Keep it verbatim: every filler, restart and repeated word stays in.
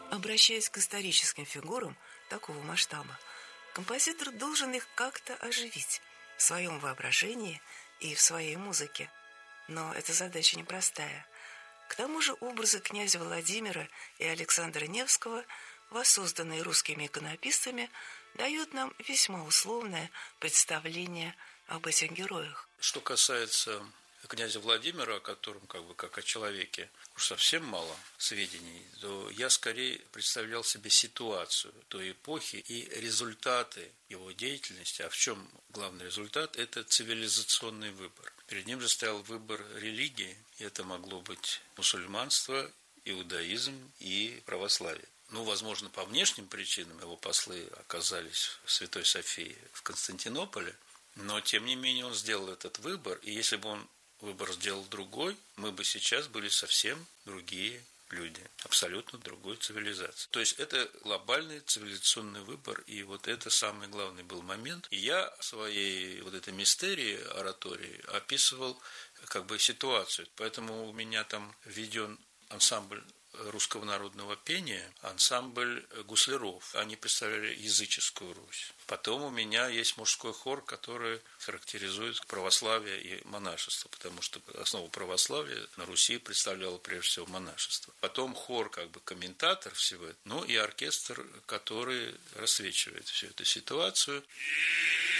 Обращаясь к историческим фигурам такого масштаба, композитор должен их как-то оживить в своем воображении и в своей музыке. Но эта задача непростая. К тому же образы князя Владимира и Александра Невского, воссозданные русскими иконописцами, дают нам весьма условное представление об этих героях. Что касается князя Владимира, о котором как бы как о человеке уж совсем мало сведений, то я скорее представлял себе ситуацию той эпохи и результаты его деятельности. А в чем главный результат? Это цивилизационный выбор. Перед ним же стоял выбор религии, и это могло быть мусульманство, иудаизм и православие. Ну, возможно, по внешним причинам его послы оказались в Святой Софии в Константинополе, но, тем не менее, он сделал этот выбор, и если бы он выбор сделал другой, мы бы сейчас были совсем другие люди, абсолютно другой цивилизации. То есть это глобальный цивилизационный выбор, и вот это самый главный был момент. И я в своей вот этой мистерии оратории описывал как бы ситуацию, поэтому у меня там введен ансамбль русского народного пения, ансамбль гусляров. Они представляли языческую Русь. Потом у меня есть мужской хор, который характеризует православие и монашество, потому что основу православия на Руси представляло прежде всего монашество. Потом хор, как бы комментатор всего этого, ну и оркестр, который рассвечивает всю эту ситуацию.